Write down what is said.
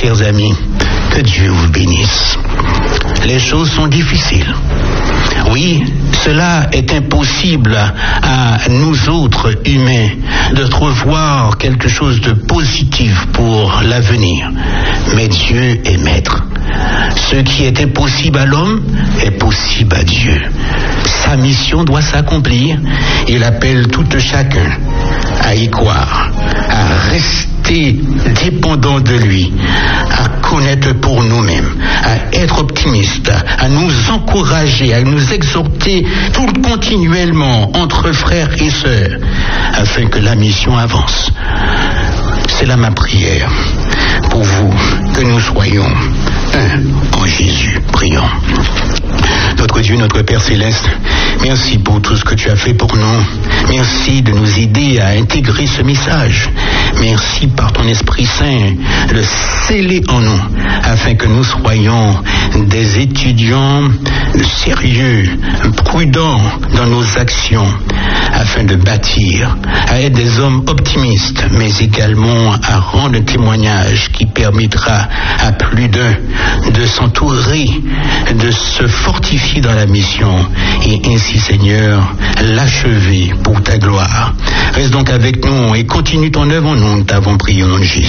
chers amis, que Dieu vous bénisse. Les choses sont difficiles. Oui, cela est impossible à nous autres humains de trouver quelque chose de positif pour l'avenir. Mais Dieu est maître. Ce qui est impossible à l'homme est possible à Dieu. Sa mission doit s'accomplir. Il appelle tout chacun à y croire, à rester dépendant de lui, à connaître pour nous-mêmes, à être optimiste, à nous encourager, à nous exhorter tout continuellement entre frères et sœurs, afin que la mission avance. C'est là ma prière pour vous, que nous soyons un en Jésus. Prions. Notre Dieu, notre Père Céleste, merci pour tout ce que tu as fait pour nous. Merci de nous aider à intégrer ce message. Merci par ton Esprit Saint de sceller en nous, afin que nous soyons des étudiants sérieux, prudents dans nos actions, afin de bâtir, à être des hommes optimistes, mais également à rendre un témoignage qui permettra à plus d'un de s'entourer, de se fortifier dans la mission et ainsi, Seigneur, l'achever pour ta gloire. Reste donc avec nous et continue ton œuvre en nous, nous t'avons prié au nom de Jésus.